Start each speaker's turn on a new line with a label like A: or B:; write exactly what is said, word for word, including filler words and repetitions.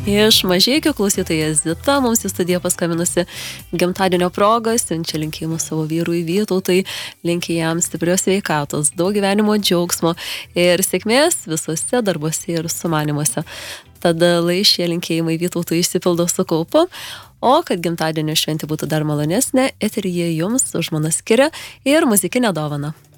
A: Iš Mažeikių klausytoja Zita mums į studiją paskaminusi gimtadienio progą, siunčia linkėjimus savo vyrui Vytautui, linki jam stiprios sveikatos, daug gyvenimo džiaugsmo ir sėkmės visuose darbuose ir sumanimuose. Tada lai šie linkėjimai Vytautui išsipildo su kaupu, o kad gimtadienio šventė būtų dar malonesnė, eteryje jums žmona skiria ir muzikinę dovaną.